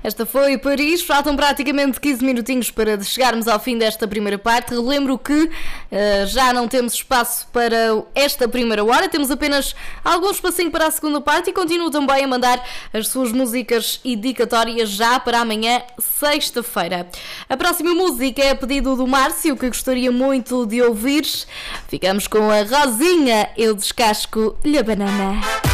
Esta foi Paris. Faltam praticamente 15 minutinhos para chegarmos ao fim desta primeira parte. Relembro que já não temos espaço para esta primeira hora, temos apenas algum espacinho para a segunda parte e continuo também a mandar as suas músicas dedicatórias já para amanhã, sexta-feira. A próxima música é a pedido do Márcio, que gostaria muito de ouvir. Ficamos com a Rosinha, Eu Descasco-lhe a Banana.